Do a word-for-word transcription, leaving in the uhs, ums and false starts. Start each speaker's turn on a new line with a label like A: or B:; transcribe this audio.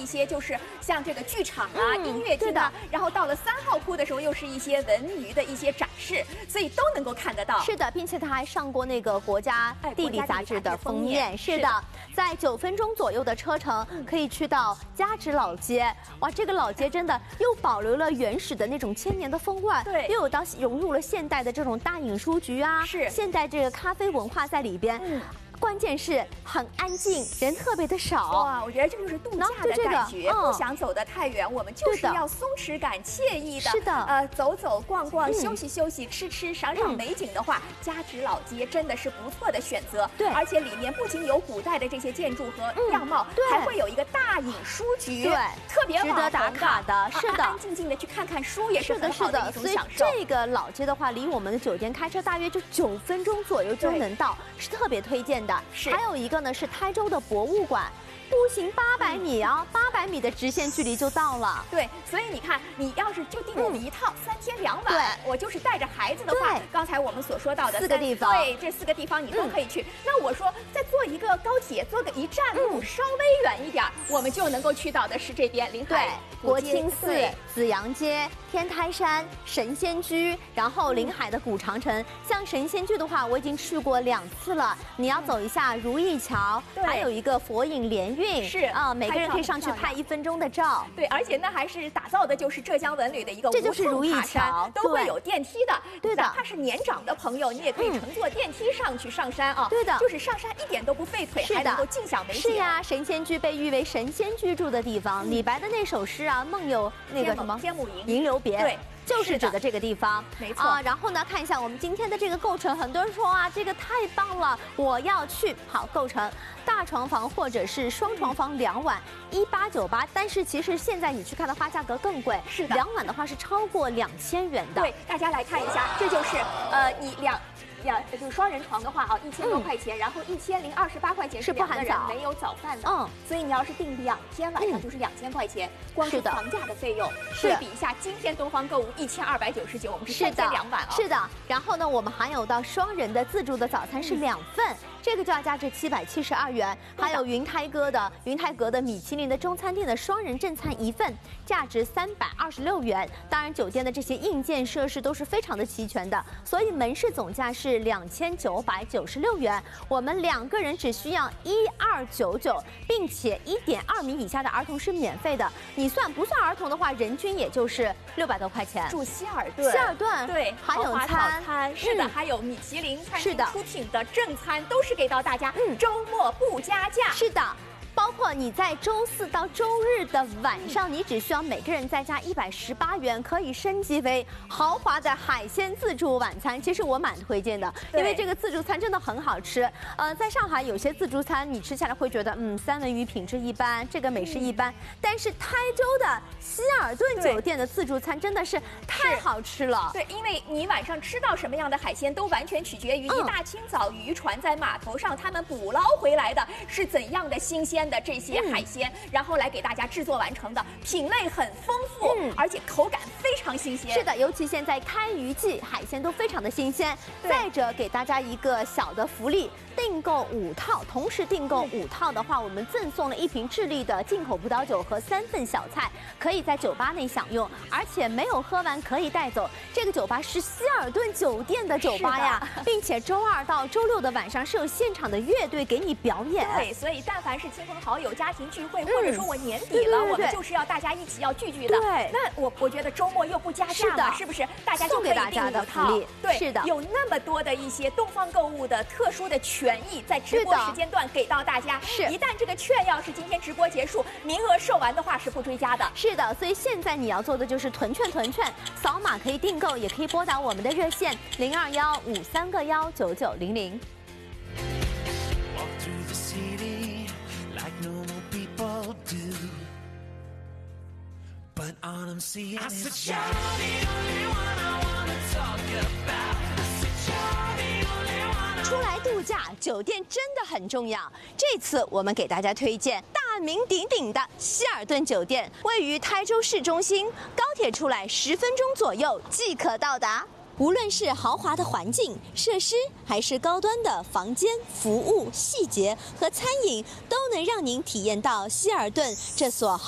A: 些就是像这个剧场啊、
B: 嗯、
A: 音乐厅啊，然后到了三号铺的时候，又是一些文娱的一些展示，所以都能够看得到。
B: 是的，并且它还上过那个国家地理杂志的封面。是的，在九分钟左右的车程，可以去到加直老街。哇，这个老街真的又保留了原始的那种千年的风味，
A: 对，
B: 又有到融入了现代的这种大影书局啊，
A: 是
B: 现代这个咖啡文化在里边。嗯。关键是很安静，人特别的少。
A: 哇，我觉得这就是度假的感觉，
B: 这个嗯、
A: 不想走得太远，我们就是要松弛感、惬意的。
B: 是的，
A: 呃，走走逛逛、嗯、休息休息、吃吃、赏赏美景的话，嗯、加直老街真的是不错的选择。
B: 对，
A: 而且里面不仅有古代的这些建筑和样貌，
B: 嗯、对，
A: 还会有一个大影书局，
B: 对，
A: 特别
B: 值得打卡的。是的，
A: 安安静静的去看看书也是很好的一种享受。
B: 所以这个老街的话，离我们的酒店开车大约就九分钟左右就能到，是特别推荐的。
A: 是，
B: 还有一。一个呢是台州的博物馆，步行八百米啊，八百米的直线距离就到了。
A: 对，所以你看，你要是就订我们一套、嗯、三天两晚，
B: 对，
A: 我就是带着孩子的话，刚才我们所说到的
B: 四个地方，
A: 对，这四个地方你都可以去。嗯、那我说再坐一个高铁，坐个一站路、嗯、稍微远一点，我们就能够去到的是这边临海
B: 国清寺、紫阳街、天台山、神仙居，然后临海的古长城。嗯、像神仙居的话，我已经去过两次了。你要走一下如意桥，
A: 嗯、
B: 还有一个佛影连运，
A: 是
B: 啊、呃，每个人可以上去拍一分钟的照。
A: 对，而且那还是打造的就是浙江文旅的一个
B: 这就是如意桥，
A: 都会有电梯的。
B: 对的，
A: 哪怕是年长的朋友，你也可以乘坐电梯上去上山啊。
B: 对的，
A: 就是上山一点都不费腿，还能够尽享美景。
B: 是呀，神仙居被誉为神仙居住的地方。嗯、李白的那首诗啊，梦有那个什么
A: 天母营，
B: 吟留别。
A: 对。
B: 就是指的这个地方，
A: 没错
B: 啊。然后呢，看一下我们今天的这个构成，很多人说啊，这个太棒了，我要去。好，构成大床房或者是双床房两晚一八九八，但是其实现在你去看的话，价格更贵。
A: 是的，
B: 两晚的话是超过两千元的。
A: 对，大家来看一下，这就是呃，你两。两就是双人床的话啊，一千多块钱，嗯、然后一千零二十八块钱是不含早，没有早饭的。嗯，所以你要是订两天晚上就是两千块钱，嗯、光是房价的费用，对比一下今天东方购物一千二百九十九，我们是三天两晚啊。
B: 是的，然后呢，我们还有到双人的自助的早餐是两份。嗯这个就要价值七百七十二元，还有云台阁的云台阁的米其林的中餐厅的双人正餐一份，价值三百二十六元。当然，酒店的这些硬件设施都是非常的齐全的，所以门市总价是两千九百九十六元。我们两个人只需要一二九九，并且一点二米以下的儿童是免费的。你算不算儿童的话，人均也就是六百多块钱。
A: 住希尔顿，
B: 希尔顿
A: 对，
B: 还有餐，
A: 餐是的，嗯、还有米其林餐
B: 厅
A: 出品的正餐都是。是给到大家，嗯，周末不加价。
B: 是的。包括你在周四到周日的晚上，你只需要每个人再加一百十八元，可以升级为豪华的海鲜自助晚餐。其实我蛮推荐的，因为这个自助餐真的很好吃。呃，在上海有些自助餐你吃下来会觉得，嗯，三文鱼品质一般，这个美食一般。嗯、但是台州的希尔顿酒店的自助餐真的是太好吃了。
A: 对，因为你晚上吃到什么样的海鲜，都完全取决于一大清早渔船在码头上他们捕捞回来的是怎样的新鲜的这些海鲜，嗯、然后来给大家制作完成的，品类很丰富，嗯、而且口感非常新鲜。
B: 是的，尤其现在开渔季，海鲜都非常的新鲜。再者，给大家一个小的福利，订购五套，同时订购五套的话，嗯、我们赠送了一瓶智利的进口葡萄酒和三份小菜，可以在酒吧内享用，而且没有喝完可以带走。这个酒吧是希尔顿酒店的酒吧呀，并且周二到周六的晚上是有现场的乐队给你表演。
A: 对，所以但凡是亲朋好友、家庭聚会，或者说我年底了，我们就是要大家一起要聚聚的。
B: 对，
A: 那我我觉得周末又不加价嘛，是不是？大家就可以订五套。对，
B: 是的，
A: 有那么多的一些东方购物的特殊的权益，在直播时间段给到大家。
B: 是，
A: 一旦这个券要是今天直播结束，名额售完的话是不追加的。
B: 是的，所以现在你要做的就是囤券囤券，扫码可以订购，也可以拨打我们的热线零二幺五三个幺九九零零。But all I'm seeing is you're the only one I wanna talk about. 出来度假，酒店真的很重要。这次我们给大家推荐大名鼎鼎的希尔顿酒店，位于台州市中心，高铁出来十分钟左右即可到达。无论是豪华的环境设施，还是高端的房间、服务、细节和餐饮，都能让您体验到希尔顿这所